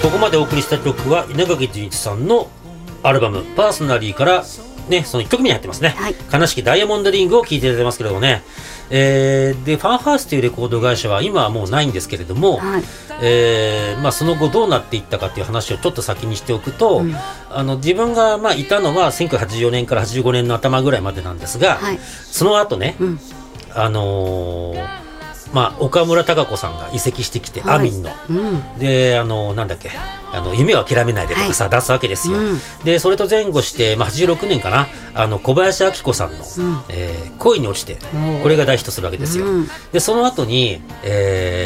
ここまでお送りした曲は稲垣潤一さんのアルバムパーソナリーからね、その1曲目に入ってますね、はい、悲しきダイヤモンドリングを聴いていただいてますけれどもね、でファンハウスというレコード会社は今はもうないんですけれども、はい、その後どうなっていったかという話をちょっと先にしておくと、自分がいたのは1984年から85年の頭ぐらいまでなんですが、はい、その後ね、岡村孝子さんが移籍してきて、アミンの、でなんだっけ夢を諦めないでとかさ、出すわけですよ、でそれと前後して、86年かな、小林明子さんの、恋に落ちて、これが大ヒットするわけですよ、でその後に、